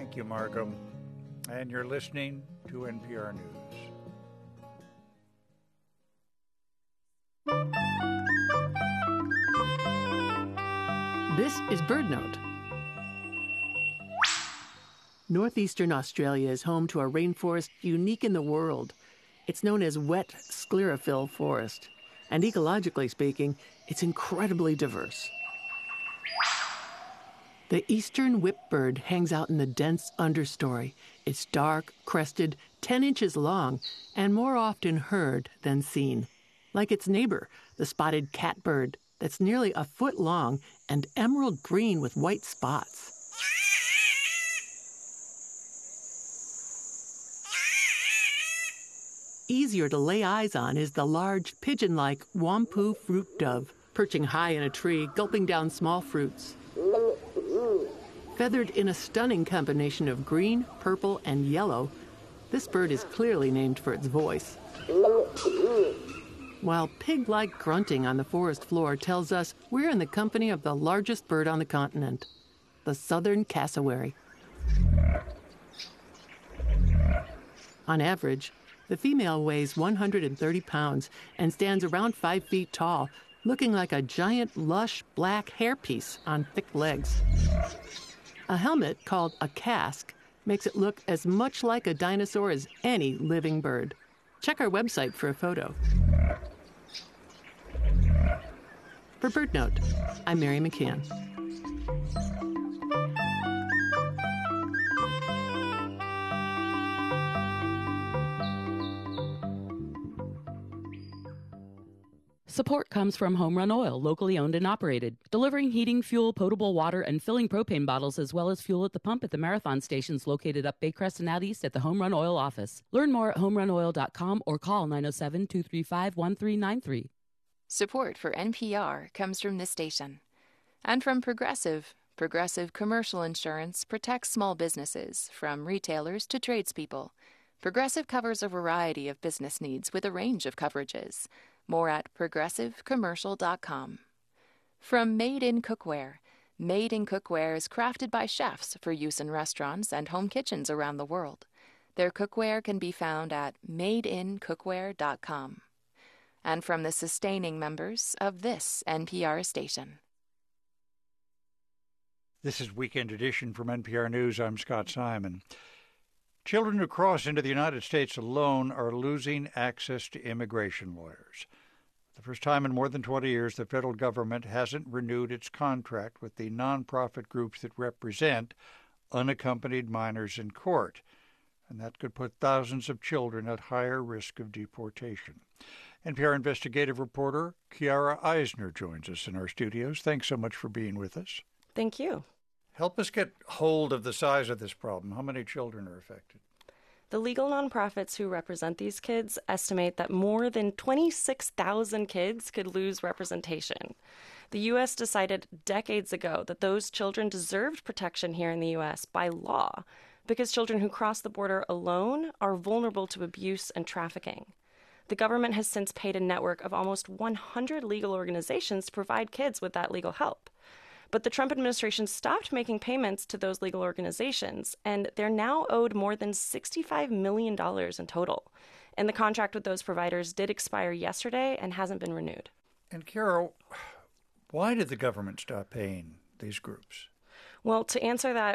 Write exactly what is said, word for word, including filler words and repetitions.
Thank you, Markham. And you're listening to N P R News. This is BirdNote. Northeastern Australia is home to a rainforest unique in the world. It's known as wet sclerophyll forest, and ecologically speaking, it's incredibly diverse. The eastern whipbird hangs out in the dense understory. It's dark, crested, ten inches long, and more often heard than seen. Like its neighbor, the spotted catbird, that's nearly a foot long and emerald green with white spots. Easier to lay eyes on is the large, pigeon-like wampu fruit dove, perching high in a tree, gulping down small fruits. Feathered in a stunning combination of green, purple, and yellow, this bird is clearly named for its voice. While pig-like grunting on the forest floor tells us we're in the company of the largest bird on the continent, the southern cassowary. On average, the female weighs one hundred thirty pounds and stands around five feet tall, looking like a giant, lush, black hairpiece on thick legs. A helmet called a casque makes it look as much like a dinosaur as any living bird. Check our website for a photo. For BirdNote, I'm Mary McCann. Support comes from Home Run Oil, locally owned and operated, delivering heating, fuel, potable water, and filling propane bottles as well as fuel at the pump at the Marathon stations located up Baycrest and out east at the Home Run Oil office. Learn more at home run oil dot com or call nine oh seven, two three five, one three nine three. Support for N P R comes from this station. And from Progressive. Progressive Commercial Insurance protects small businesses, from retailers to tradespeople. Progressive covers a variety of business needs with a range of coverages. More at progressive commercial dot com. From Made in Cookware. Made in Cookware is crafted by chefs for use in restaurants and home kitchens around the world. Their cookware can be found at made in cookware dot com. And from the sustaining members of this N P R station. This is Weekend Edition from N P R News. I'm Scott Simon. Children who cross into the United States alone are losing access to immigration lawyers. For the first time in more than twenty years, the federal government hasn't renewed its contract with the nonprofit groups that represent unaccompanied minors in court, and that could put thousands of children at higher risk of deportation. N P R investigative reporter Kiara Eisner joins us in our studios. Thanks so much for being with us. Thank you. Help us get hold of the size of this problem. How many children are affected? The legal nonprofits who represent these kids estimate that more than twenty-six thousand kids could lose representation. The U S decided decades ago that those children deserved protection here in the U S by law because children who cross the border alone are vulnerable to abuse and trafficking. The government has since paid a network of almost one hundred legal organizations to provide kids with that legal help. But the Trump administration stopped making payments to those legal organizations, and they're now owed more than sixty-five million dollars in total. And the contract with those providers did expire yesterday and hasn't been renewed. And Carol, why did the government stop paying these groups? Well, to answer that,